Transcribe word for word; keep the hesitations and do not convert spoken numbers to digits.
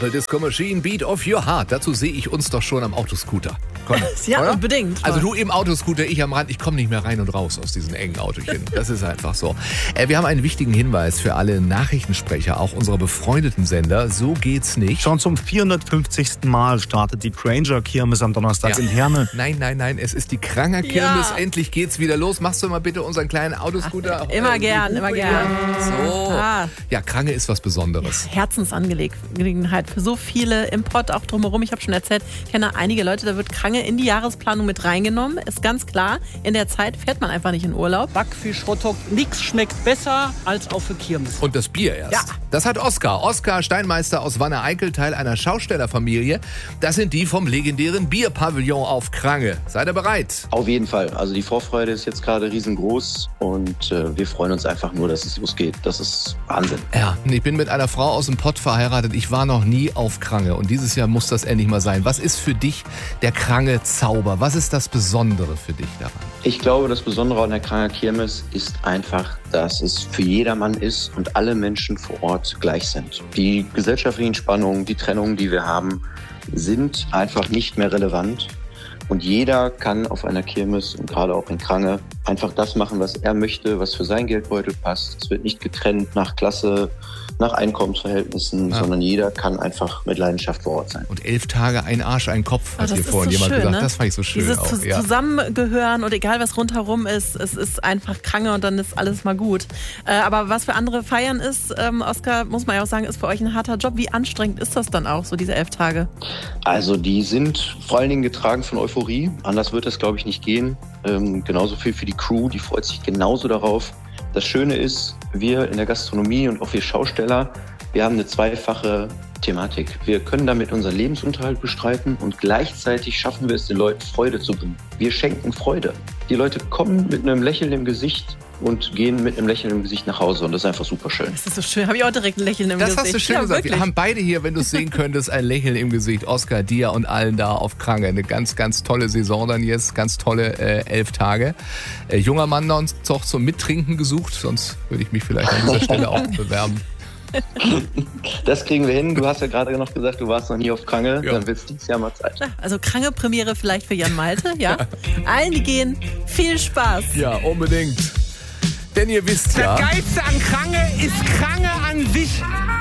Purple Disco Machine, Beat of Your Heart. Dazu sehe ich uns doch schon am Autoscooter. Komm, ja, oder? unbedingt. Also du im Autoscooter, ich am Rand. Ich komme nicht mehr rein und raus aus diesen engen Autochen. Das ist einfach so. Äh, wir haben einen wichtigen Hinweis für alle Nachrichtensprecher, auch unserer befreundeten Sender. So geht's nicht. Schon zum vierhundertfünfzigsten Mal startet die Granger-Kirmes am Donnerstag Ja. in Herne. Nein, nein, nein, es ist die Kranger-Kirmes. Ja. Endlich geht's wieder los. Machst du mal bitte unseren kleinen Autoscooter? Immer äh, gern, die immer Hupe gern. hier? So. Ah. Ja, Krange ist was Besonderes. Herzensangelegenheit für so viele im Pott auch drumherum. Ich habe schon erzählt, ich kenne einige Leute, da wird Krange in die Jahresplanung mit reingenommen. Ist ganz klar, in der Zeit fährt man einfach nicht in Urlaub. Backfisch, Hotdog, nichts schmeckt besser als auch für Kirmes. Und das Bier erst. Ja. Das hat Oskar. Oskar Steinmeister aus Wanne-Eickel, Teil einer Schaustellerfamilie. Das sind die vom legendären Bierpavillon auf Krange. Seid ihr bereit? Auf jeden Fall. Also die Vorfreude ist jetzt gerade riesengroß und äh, wir freuen uns einfach nur, dass es losgeht. Das ist Wahnsinn. Ja, ich bin mit einer Frau aus dem Pott verheiratet. Ich war noch nie auf Krange und dieses Jahr muss das endlich mal sein. Was ist für dich der Krange-Zauber? Was ist das Besondere für dich daran? Ich glaube, das Besondere an der Kranger Kirmes ist einfach, dass es für jedermann ist und alle Menschen vor Ort gleich sind. Die gesellschaftlichen Spannungen, die Trennungen, die wir haben, sind einfach nicht mehr relevant. Und jeder kann auf einer Kirmes und gerade auch in Krange einfach das machen, was er möchte, was für sein Geldbeutel passt. Es wird nicht getrennt nach Klasse, nach Einkommensverhältnissen, Ja. sondern jeder kann einfach mit Leidenschaft vor Ort sein. Und elf Tage, ein Arsch, ein Kopf, Oh, hat das hier ist vorhin so jemand schön, gesagt. ne? Das fand ich so schön Dieses auch. Zus- Ja. Zusammengehören und egal was rundherum ist, es ist einfach Krange und dann ist alles mal gut. Äh, aber was für andere feiern ist, ähm, Oskar, muss man ja auch sagen, ist für euch ein harter Job. Wie anstrengend ist das dann auch, so diese elf Tage? Also die sind vor allen Dingen getragen von Euphorie. Anders wird es, glaube ich, nicht gehen. Ähm, genauso viel für die Crew, die freut sich genauso darauf. Das Schöne ist, wir in der Gastronomie und auch wir Schausteller, wir haben eine zweifache Thematik. Wir können damit unseren Lebensunterhalt bestreiten und gleichzeitig schaffen wir es, den Leuten Freude zu bringen. Wir schenken Freude. Die Leute kommen mit einem Lächeln im Gesicht und gehen mit einem Lächeln im Gesicht nach Hause und das ist einfach super schön. Das ist so schön. Habe ich auch direkt ein Lächeln im Das Gesicht. hast du schön ja, gesagt. Wirklich. Wir haben beide hier, wenn du es sehen könntest, ein Lächeln im Gesicht. Oskar, dir und allen da auf Krange. Eine ganz, ganz tolle Saison dann jetzt. Ganz tolle äh, elf Tage. Äh, junger Mann noch zum Mittrinken gesucht. Sonst würde ich mich vielleicht an dieser Stelle auch bewerben. Das kriegen wir hin. Du hast ja gerade noch gesagt, du warst noch nie auf Krange. Ja. Dann wird es dieses Jahr mal Zeit. Also Krange-Premiere vielleicht für Jan Malte, ja? Allen, die gehen, viel Spaß. Ja, unbedingt. Denn ihr wisst ja... Das Geilste an Krange ist Krange an sich.